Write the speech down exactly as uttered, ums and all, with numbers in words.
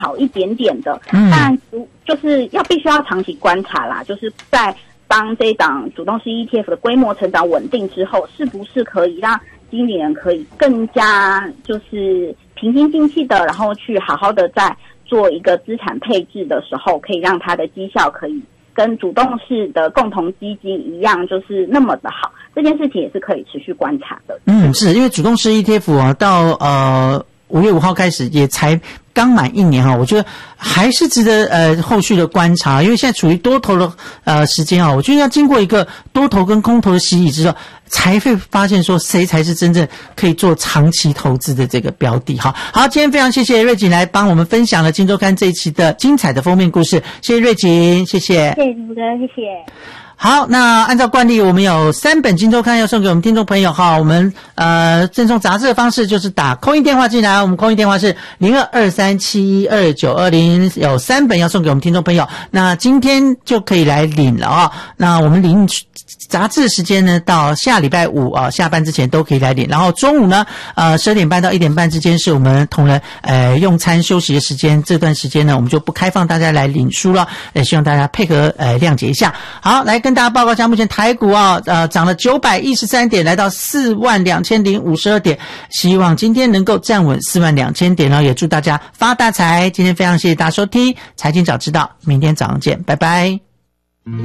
好一点点的， 嗯， 但就是要必须要长期观察啦，就是在当这一档主动式 E T F 的规模成长稳定之后，是不是可以让经理人可以更加就是平心静气的，然后去好好的在做一个资产配置的时候，可以让它的绩效可以跟主动式的共同基金一样，就是那么的好。这件事情也是可以持续观察的。 嗯，是因为主动式 E T F 啊，到呃五月五号开始也才刚满一年哈，我觉得还是值得呃后续的观察，因为现在处于多头的呃时间啊，我觉得要经过一个多头跟空头的洗礼之后，才会发现说谁才是真正可以做长期投资的这个标的哈。好，今天非常谢谢瑞锦来帮我们分享了《今周刊》这一期的精彩的封面故事，谢谢瑞锦，谢谢， 谢谢主哥，谢谢。 好，那按照惯例，我们有三本《今周刊》要送给我们听众朋友哈。我们呃赠送杂志的方式就是打call in电话进来，我们call in电话是零二二三七一二九二零，有三本要送给我们听众朋友。那今天就可以来领了啊、哦。那我们领杂志的时间呢，到下礼拜五啊、呃、下班之前都可以来领。然后中午呢，呃十二点半到一点半之间是我们同仁呃用餐休息的时间，这段时间呢我们就不开放大家来领书了，也希望大家配合呃谅解一下。好，来跟大家报告一下，目前台股啊呃涨了九百一十三点，来到四万两千零五十二点，希望今天能够站稳四万两千点哦，也祝大家发大财。今天非常谢谢大家收听财经早知道，明天早上见，拜拜。